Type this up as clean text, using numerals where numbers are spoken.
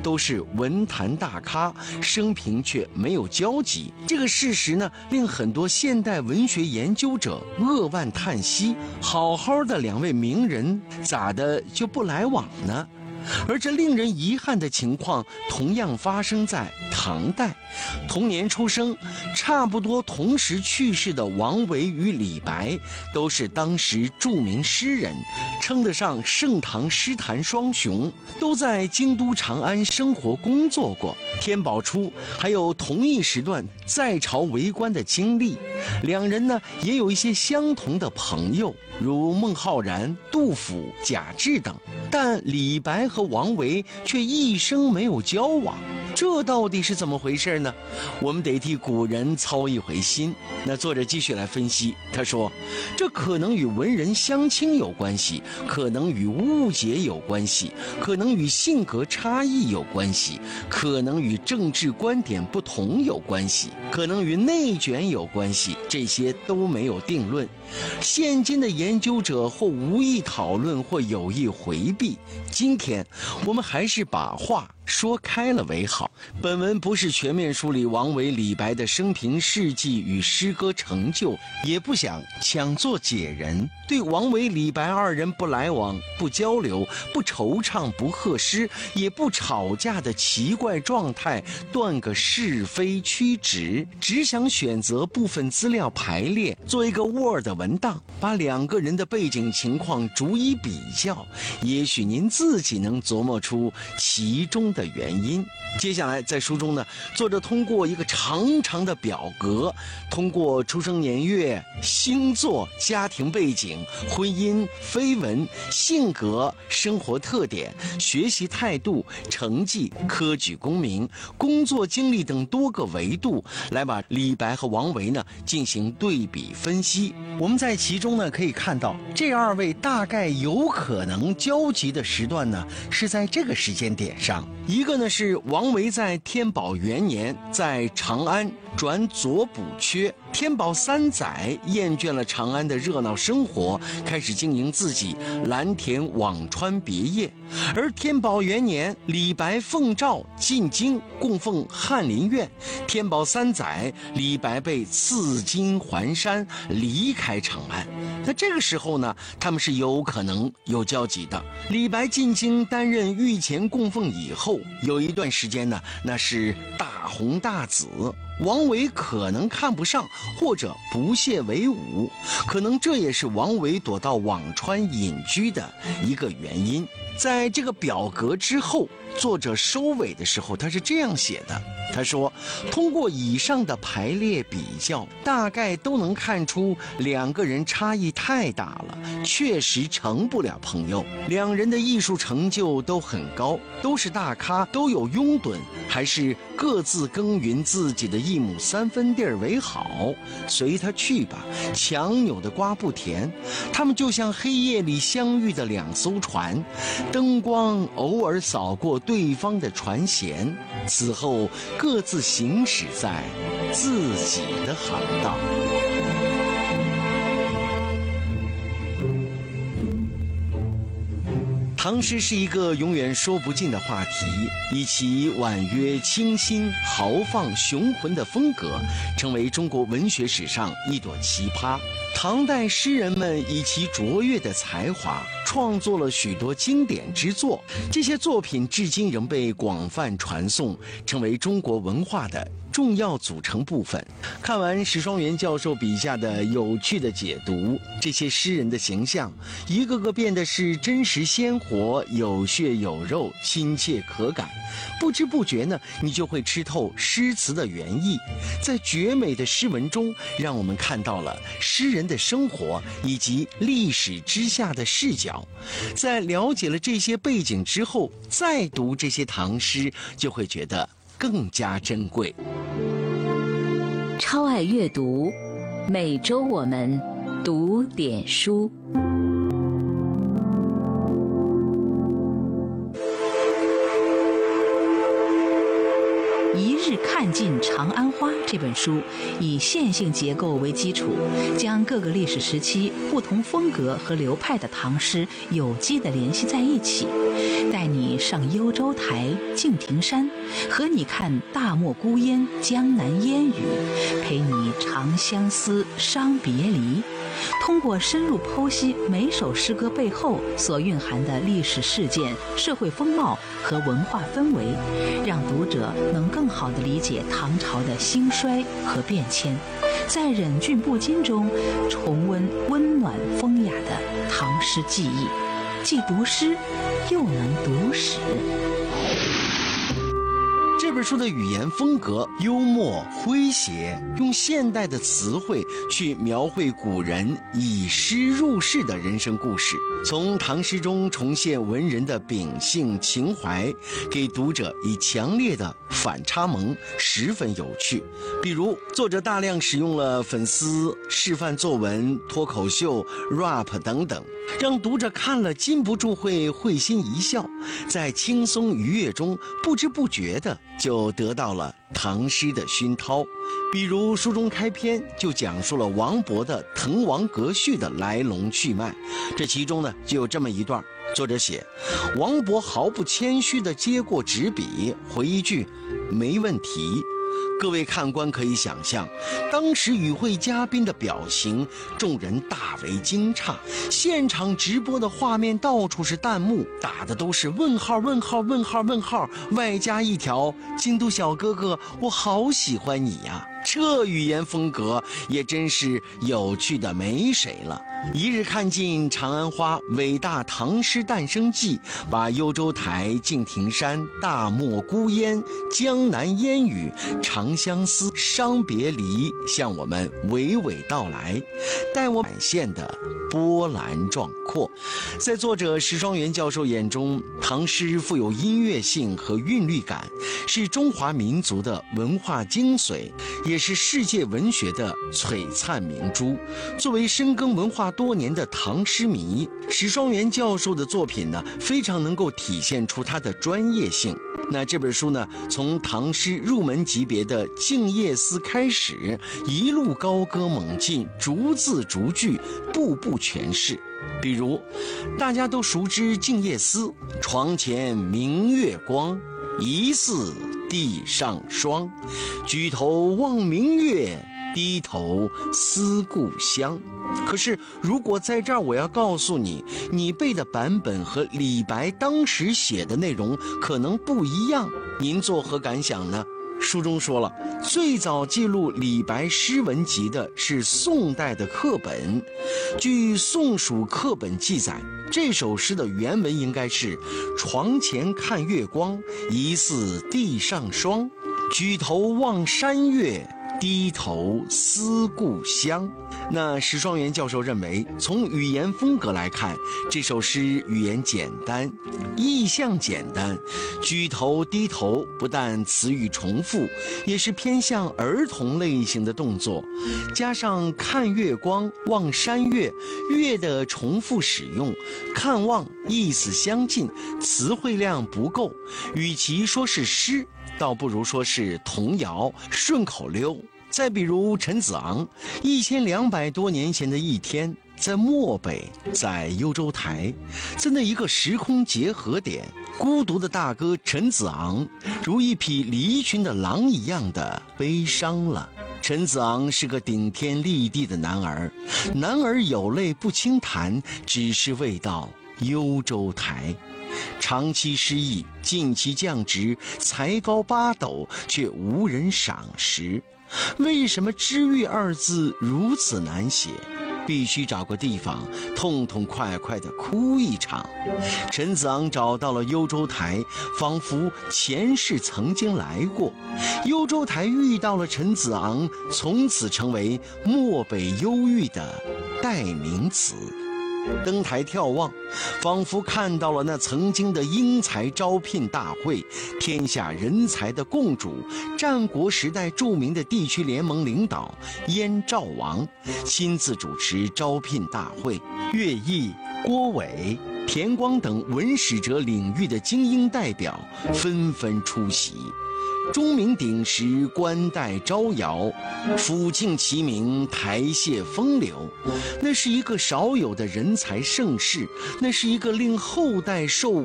都是文坛大咖，生平却没有交集。这个事实呢，令很多现代文学研究者扼腕叹息：好好的两位名人，咋的就不来往呢？而这令人遗憾的情况同样发生在唐代。同年出生，差不多同时去世的王维与李白，都是当时著名诗人，称得上盛唐诗坛双雄，都在京都长安生活工作过。天宝初还有同一时段在朝为官的经历，两人呢也有一些相同的朋友，如孟浩然、杜甫、贾至等，但李白和王维却一生没有交往。这到底是怎么回事呢？我们得替古人操一回心。那作者继续来分析，他说，这可能与文人相轻有关系，可能与误解有关系，可能与性格差异有关系，可能与政治观点不同有关系，可能与内卷有关系，这些都没有定论。现今的研究者或无意讨论，或有意回避。今天我们还是把话说开了为好。本文不是全面梳理王维、李白的生平事迹与诗歌成就，也不想抢作解人，对王维、李白二人不来往、不交流、不惆怅、不贺诗，也不吵架的奇怪状态断个是非曲直，只想选择部分资料排列，做一个 Word 文档，把两个人的背景情况逐一比较，也许您自己能琢磨出其中的原因。接下来在书中呢，作者通过一个长长的表格，通过出生年月、星座、家庭背景、婚姻、绯闻、性格、生活特点、学习态度、成绩、科举功名、工作经历等多个维度，来把李白和王维呢进行对比分析。我们在其中呢可以看到，这二位大概有可能交集的时段呢是在这个时间点上。一个呢是王维在天宝元年在长安转左补缺，天宝3载厌倦了长安的热闹生活，开始经营自己蓝田辋川别业。而天宝元年，李白奉诏进京供奉翰林院，天宝3载，李白被赐金还山，离开长安。那这个时候呢，他们是有可能有交集的。李白进京担任御前供奉以后，有一段时间呢，那是大红大紫。王维可能看不上，或者不屑为伍，可能这也是王维躲到辋川隐居的一个原因。在这个表格之后，作者收尾的时候他是这样写的，他说，通过以上的排列比较，大概都能看出两个人差异太大了，确实成不了朋友。两人的艺术成就都很高，都是大咖，都有拥趸，还是各自耕耘自己的一亩3分地为好，随他去吧，强扭的瓜不甜。他们就像黑夜里相遇的两艘船，灯光偶尔扫过对方的船舷，此后各自行驶在自己的航道。唐诗是一个永远说不尽的话题，以其婉约、清新、豪放、雄浑的风格，成为中国文学史上一朵奇葩。唐代诗人们以其卓越的才华，创作了许多经典之作，这些作品至今仍被广泛传颂，成为中国文化的重要组成部分。看完史双元教授笔下的有趣的解读，这些诗人的形象一个个变得是真实鲜活、有血有肉、亲切可感，不知不觉呢，你就会吃透诗词的原意。在绝美的诗文中，让我们看到了诗人的生活以及历史之下的视角。在了解了这些背景之后，再读这些唐诗，就会觉得更加珍贵。 超爱阅读，每周我们读点书。一日看看尽长安花》这本书以线性结构为基础，将各个历史时期不同风格和流派的唐诗有机地联系在一起，带你上幽州台、敬亭山，和你看大漠孤烟、江南烟雨，陪你长相思、伤别离。通过深入剖析每首诗歌背后所蕴含的历史事件、社会风貌和文化氛围，让读者能更好地理解唐朝的兴衰和变迁，在忍俊不禁中重温温暖风雅的唐诗记忆，既读诗又能读史。 这本书的语言风格幽默诙谐，用现代的词汇去描绘古人以诗入世的人生故事，从唐诗中重现文人的秉性情怀，给读者以强烈的反差萌，十分有趣。比如作者大量使用了粉丝、示范作文、脱口秀、rap 等等，让读者看了禁不住会心一笑，在轻松愉悦中不知不觉的就得到了唐诗的熏陶。比如书中开篇就讲述了王勃的《滕王阁序》的来龙去脉，这其中呢就有这么一段，作者写王勃毫不谦虚地接过纸笔，回一句没问题。各位看官可以想象当时与会嘉宾的表情，众人大为惊诧，现场直播的画面到处是弹幕，打的都是问号问号问号问号，外加一条京都小哥哥我好喜欢你呀。这语言风格也真是有趣的没谁了。一日看尽长安花，伟大唐诗诞生记，把幽州台、敬亭山、大漠孤烟、江南烟雨、长相思、伤别离向我们娓娓道来，带我展现的波澜壮阔。在作者石双元教授眼中，唐诗富有音乐性和韵律感，是中华民族的文化精髓，也是世界文学的璀璨明珠。作为深耕文化多年的唐诗迷，石双元教授的作品呢，非常能够体现出他的专业性。那这本书呢，从唐诗入门级别的《静夜思》开始，一路高歌猛进，逐字逐句，步步诠释。比如大家都熟知《静夜思》，床前明月光，疑似地上霜。举头望明月，低头思故乡。可是如果在这儿我要告诉你，你背的版本和李白当时写的内容可能不一样，您作何感想呢？书中说了，最早记录李白诗文集的是宋代的课本。据《宋蜀课本》记载，这首诗的原文应该是床前看月光，疑似地上霜。举头望山月，低头思故乡。那石双元教授认为，从语言风格来看，这首诗语言简单，意象简单。举头低头不但词语重复，也是偏向儿童类型的动作，加上看月光、望山月，月的重复使用，看望意思相近，词汇量不够，与其说是诗，倒不如说是童谣、顺口溜。再比如陈子昂，1200多年前的一天，在漠北，在幽州台，在那一个时空结合点，孤独的大哥陈子昂如一匹离群的狼一样的悲伤了。陈子昂是个顶天立地的男儿，男儿有泪不轻弹，只是未到幽州台。长期失意，近期降职，才高八斗，却无人赏识。为什么知遇二字如此难写？必须找个地方痛痛快快地哭一场。陈子昂找到了幽州台，仿佛前世曾经来过。幽州台遇到了陈子昂，从此成为漠北忧郁的代名词。登台眺望，仿佛看到了那曾经的英才招聘大会，天下人才的共主，战国时代著名的地区联盟领导燕赵王亲自主持招聘大会。乐毅、郭伟、 田光等文史哲领域的精英代表纷纷出席。钟鸣鼎食，冠带招摇，抚庆齐名，台榭风流。那是一个少有的人才盛世，那是一个令后代受